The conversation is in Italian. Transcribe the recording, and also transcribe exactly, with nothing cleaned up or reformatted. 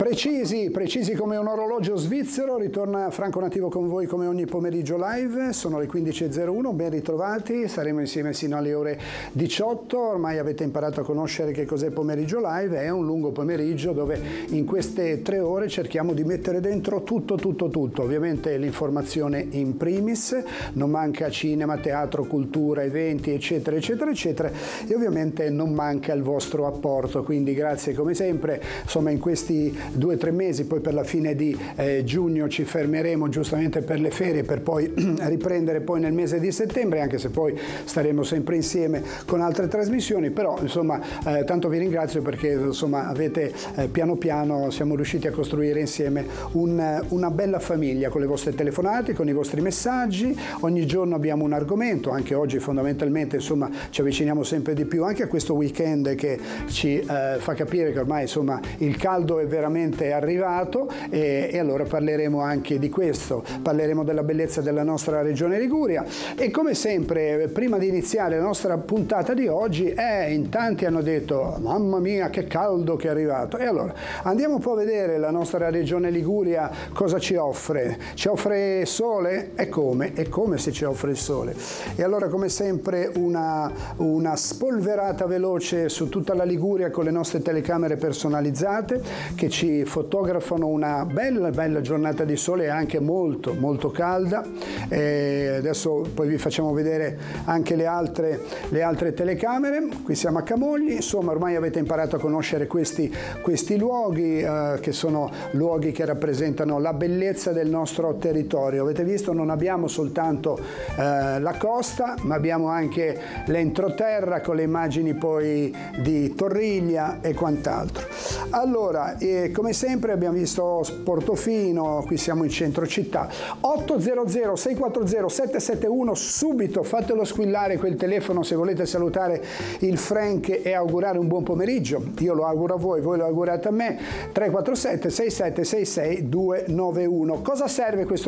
Precisi, precisi come un orologio svizzero, ritorna Franco Nativo con voi come ogni pomeriggio live, sono le quindici e zero uno, ben ritrovati, saremo insieme sino alle ore diciotto, ormai avete imparato a conoscere che cos'è pomeriggio live, è un lungo pomeriggio dove in queste tre ore cerchiamo di mettere dentro tutto, tutto, tutto, ovviamente l'informazione in primis, non manca cinema, teatro, cultura, eventi, eccetera, eccetera, eccetera, e ovviamente non manca il vostro apporto, quindi grazie come sempre, insomma in questi due o tre mesi, poi per la fine di eh, giugno ci fermeremo giustamente per le ferie per poi riprendere poi nel mese di settembre, anche se poi staremo sempre insieme con altre trasmissioni, però insomma eh, tanto vi ringrazio perché insomma avete eh, piano piano siamo riusciti a costruire insieme un, una bella famiglia con le vostre telefonate, con i vostri messaggi, ogni giorno abbiamo un argomento, anche oggi fondamentalmente insomma ci avviciniamo sempre di più anche a questo weekend che ci eh, fa capire che ormai insomma il caldo è veramente arrivato e, e allora parleremo anche di questo, parleremo della bellezza della nostra regione Liguria e come sempre prima di iniziare la nostra puntata di oggi eh, in tanti hanno detto mamma mia che caldo che è arrivato e allora andiamo un po' a vedere la nostra regione Liguria cosa ci offre, ci offre sole? E come? E come se ci offre il sole? E allora come sempre una, una spolverata veloce su tutta la Liguria con le nostre telecamere personalizzate che ci fotografano una bella bella giornata di sole anche molto molto calda e adesso poi vi facciamo vedere anche le altre, le altre telecamere. Qui siamo a Camogli, insomma ormai avete imparato a conoscere questi, questi luoghi eh, che sono luoghi che rappresentano la bellezza del nostro territorio. Avete visto, non abbiamo soltanto eh, la costa ma abbiamo anche l'entroterra con le immagini poi di Torriglia e quant'altro. Allora eh, come sempre abbiamo visto Portofino, qui siamo in centro città. Otto zero zero sei quattro zero sette sette uno, subito fatelo squillare quel telefono se volete salutare il Frank e augurare un buon pomeriggio. Io lo auguro a voi, voi lo augurate a me. Tre quattro sette sei sette sei sei due nove uno. Cosa serve questo